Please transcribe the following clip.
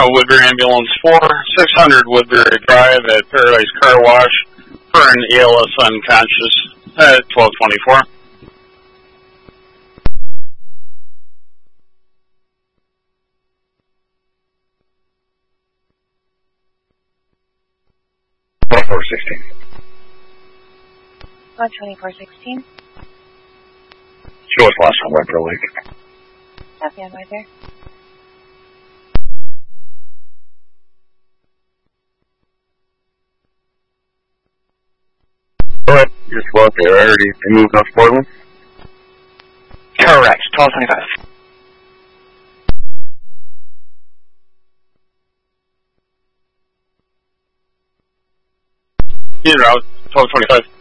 Woodbury Ambulance 4, 600 Woodbury Drive at Paradise Car Wash for an ALS unconscious at 1224. On 2416. Show us last time, Webber Lake. Copy on right there. Alright, you're slow up there. Already moved off Portland? Correct, 1225. In route, 1225.